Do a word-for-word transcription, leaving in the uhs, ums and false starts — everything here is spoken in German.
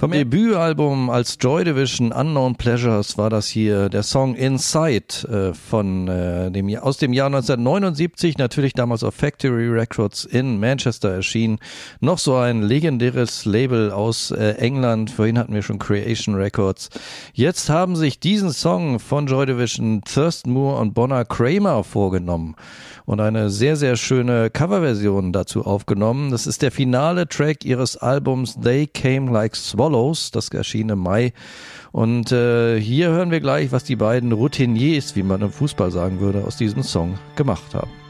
Vom Debütalbum als Joy Division Unknown Pleasures war das hier der Song Inside äh, von äh, dem aus dem Jahr neunzehnhundertneunundsiebzig, natürlich damals auf Factory Records in Manchester erschienen. Noch so ein legendäres Label aus äh, England. Vorhin hatten wir schon Creation Records. Jetzt haben sich diesen Song von Joy Division Thurston Moore und Bonner Kramer vorgenommen und eine sehr, sehr schöne Coverversion dazu aufgenommen. Das ist der finale Track ihres Albums They Came Like Swallows, das erschien im Mai. Und äh, hier hören wir gleich, was die beiden Routiniers, wie man im Fußball sagen würde, aus diesem Song gemacht haben.